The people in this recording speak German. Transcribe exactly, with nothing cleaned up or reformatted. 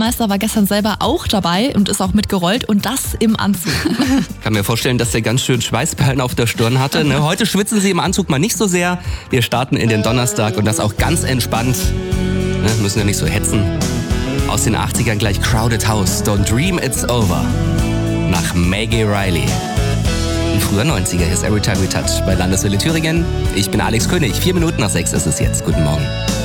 Bürgermeister war gestern selber auch dabei und ist auch mitgerollt und das im Anzug. Ich kann mir vorstellen, dass der ganz schön Schweißperlen auf der Stirn hatte. Ne? Heute schwitzen Sie im Anzug mal nicht so sehr. Wir starten in den Donnerstag und das auch ganz entspannt. Ne? Müssen ja nicht so hetzen. Aus den achtzigern gleich Crowded House, Don't Dream It's Over. Nach Maggie Riley. Ein früher neunziger ist Every Time We Touch bei Landeswelle Thüringen. Ich bin Alex König. Vier Minuten nach sechs ist es jetzt. Guten Morgen.